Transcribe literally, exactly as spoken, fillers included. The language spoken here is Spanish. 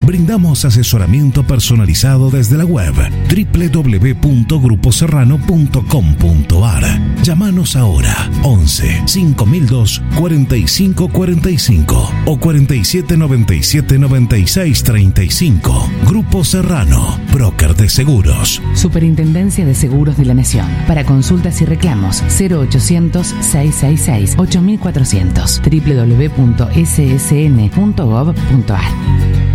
Brindamos asesoramiento personalizado desde la web doble u doble u doble u punto grupo serrano punto com punto a r. Llámanos ahora once, cinco mil dos, cuarenta y cinco cuarenta y cinco o cuarenta y siete noventa y siete noventa y seis treinta y cinco. Grupo Serrano, broker de seguros. Superintendencia de Seguros de la Nación. Para consultas y reclamos cero ochocientos, seiscientos sesenta y seis, ocho mil cuatrocientos. doble u doble u doble u punto s s n punto gov punto a r.